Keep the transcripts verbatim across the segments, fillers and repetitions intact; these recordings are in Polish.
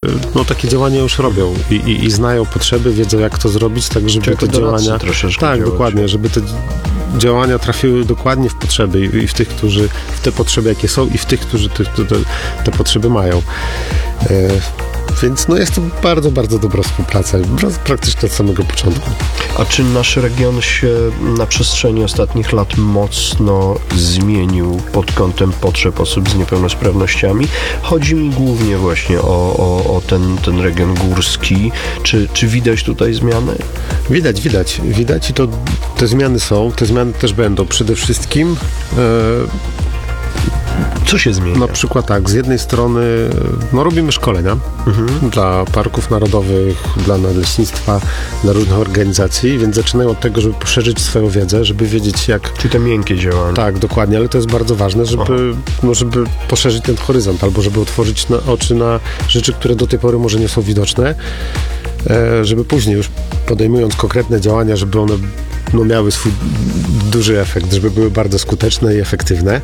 no, takie działania już robią i, i, i znają potrzeby, wiedzą jak to zrobić, tak żeby Czyli te działania... troszeczkę Tak, działać. dokładnie, żeby te działania trafiły dokładnie w potrzeby i, i w tych, którzy, w te potrzeby jakie są i w tych, którzy te, te, te potrzeby mają. E, Więc no jest to bardzo, bardzo dobra współpraca, praktycznie od samego początku. A czy nasz region się na przestrzeni ostatnich lat mocno zmienił pod kątem potrzeb osób z niepełnosprawnościami? Chodzi mi głównie właśnie o, o, o ten, ten region górski. Czy, czy widać tutaj zmiany? Widać, widać, widać i to te zmiany są, te zmiany też będą. Przede wszystkim e, Co się zmienia? na przykład tak, z jednej strony no, robimy szkolenia mhm. dla parków narodowych, dla nadleśnictwa, dla różnych organizacji, więc zaczynają od tego, żeby poszerzyć swoją wiedzę, żeby wiedzieć jak... Czy te miękkie działania? Tak, dokładnie, ale to jest bardzo ważne, żeby, no, żeby poszerzyć ten horyzont, albo żeby otworzyć na oczy na rzeczy, które do tej pory może nie są widoczne, e, żeby później już podejmując konkretne działania, żeby one no, miały swój duży efekt, żeby były bardzo skuteczne i efektywne.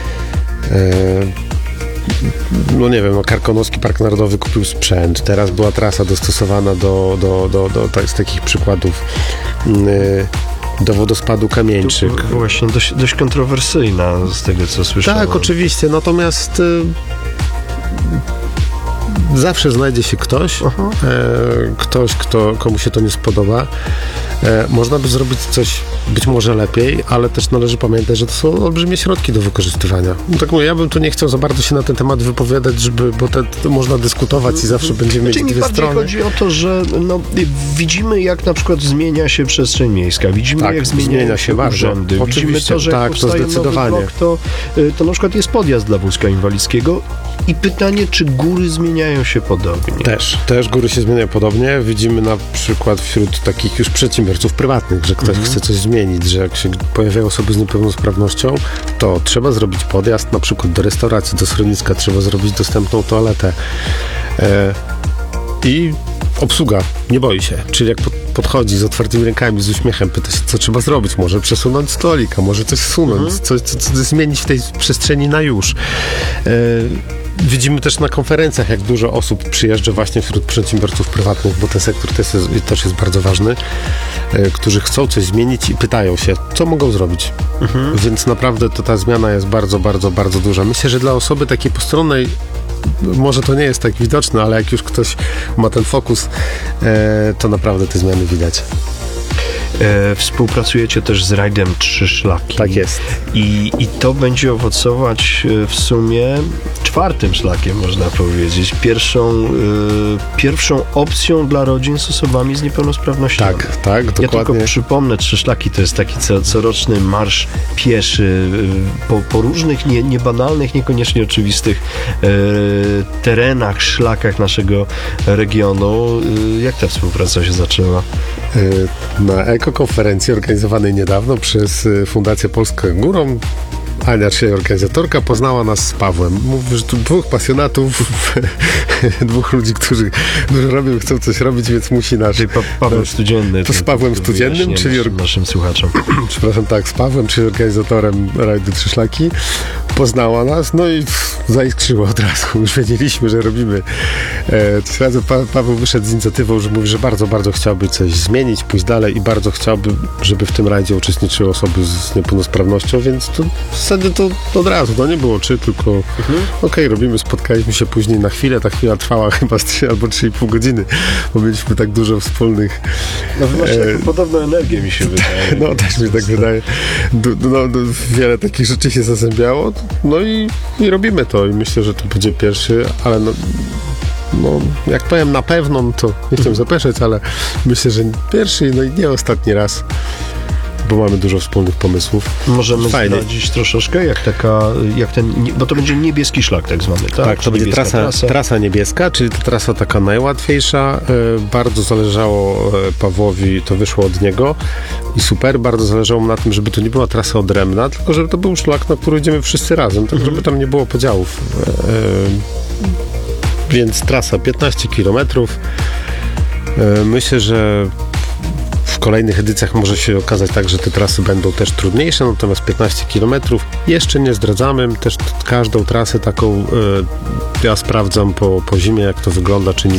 No nie wiem, no Karkonoski Park Narodowy kupił sprzęt, teraz była trasa dostosowana do, do, do, do tak, z takich przykładów do wodospadu Kamieńczyk. To właśnie dość, dość kontrowersyjna z tego, co słyszałem. Tak, oczywiście, natomiast y, zawsze znajdzie się ktoś, e, ktoś, kto, komu się to nie spodoba. E, można by zrobić coś być może lepiej, ale też należy pamiętać, że to są olbrzymie środki do wykorzystywania. No tak mówię, ja bym tu nie chciał za bardzo się na ten temat wypowiadać, żeby, bo te, to można dyskutować i zawsze będziemy znaczy, mieć dwie bardziej strony. Chodzi o to, że no, widzimy, jak na przykład zmienia się przestrzeń miejska, widzimy, tak, jak zmieniają zmienia się bardzo. urzędy. Oczywiście, widzimy to, że tak, jak powstaje to zdecydowanie. nowy blok, to, to na przykład jest podjazd dla wózka inwalidzkiego i pytanie, czy góry zmieniają się podobnie? Też, też góry się zmieniają podobnie. Widzimy na przykład wśród takich już przedsiębiorców prywatnych, że ktoś mhm. chce coś zmienić, że jak się pojawiają osoby z niepełnosprawnością, to trzeba zrobić podjazd na przykład do restauracji, do schroniska, trzeba zrobić dostępną toaletę. E, I obsługa nie boi się, czyli jak podchodzi z otwartymi rękami, z uśmiechem, pyta się, co trzeba zrobić, może przesunąć stolik, a może coś zsunąć, mhm. coś, coś, coś zmienić w tej przestrzeni na już. E, Widzimy też na konferencjach, jak dużo osób przyjeżdża właśnie wśród przedsiębiorców prywatnych, bo ten sektor też jest, też jest bardzo ważny, e, którzy chcą coś zmienić i pytają się, co mogą zrobić. Mhm. Więc naprawdę to ta zmiana jest bardzo, bardzo, bardzo duża. Myślę, że dla osoby takiej postronnej może to nie jest tak widoczne, ale jak już ktoś ma ten fokus, e, to naprawdę te zmiany widać. E, współpracujecie też z rajdem Trzy Szlaki. Tak jest. I, I to będzie owocować w sumie czwartym szlakiem, można powiedzieć. Pierwszą, y, pierwszą opcją dla rodzin z osobami z niepełnosprawnościami. Tak, tak, dokładnie. Ja tylko przypomnę, Trzy Szlaki to jest taki co, coroczny marsz pieszy y, po, po różnych nie, niebanalnych, niekoniecznie oczywistych y, terenach, szlakach naszego regionu. Y, jak ta współpraca się zaczęła? Y, na ekokonferencji organizowanej niedawno przez Fundację Polska Górą Ania, czyli organizatorka, poznała nas z Pawłem. Mówi, że tu dwóch pasjonatów, dwóch ludzi, którzy dużo robią, chcą coś robić, więc musi nasz... Czyli pa Paweł Studzienny. To z Pawłem Studziennym, czyli... Naszym, naszym słuchaczom. Przepraszam, tak, z Pawłem, czyli organizatorem rajdu Trzy Szlaki. Poznała nas, no i zaiskrzyło od razu. Już wiedzieliśmy, że robimy e, coś razem. Pa Paweł wyszedł z inicjatywą, że mówi, że bardzo, bardzo chciałby coś zmienić, pójść dalej i bardzo chciałby, żeby w tym rajdzie uczestniczyły osoby z niepełnosprawnością, więc to w zasadzie to, to od razu, to nie było czy, tylko mhm. okej, okay, robimy, spotkaliśmy się później na chwilę, ta chwila trwała chyba z trzy albo trzy i pół godziny, bo mieliśmy tak dużo wspólnych... No wy macie taką podobną energię, mi się wydaje. No też mi tak wydaje. No, no, wiele takich rzeczy się zazębiało, no i, i robimy to i myślę, że to będzie pierwszy, ale no, no jak powiem na pewno, no to nie chcę zapeszać, ale myślę, że pierwszy no i nie ostatni raz, bo mamy dużo wspólnych pomysłów. Możemy Fajnie. zdradzić troszeczkę, jak taka, jak ten, bo to będzie niebieski szlak tak zwany, tak? Tak, to będzie trasa, trasa. trasa niebieska, czyli to trasa taka najłatwiejsza. Bardzo zależało Pawłowi, to wyszło od niego i super, bardzo zależało mu na tym, żeby to nie była trasa odrębna, tylko żeby to był szlak, na który idziemy wszyscy razem, tak żeby tam nie było podziałów. Więc trasa piętnaście kilometrów. Myślę, że w kolejnych edycjach może się okazać tak, że te trasy będą też trudniejsze, natomiast piętnaście kilometrów jeszcze nie zdradzamy. Też każdą trasę taką y, ja sprawdzam po, po zimie, jak to wygląda, czy nic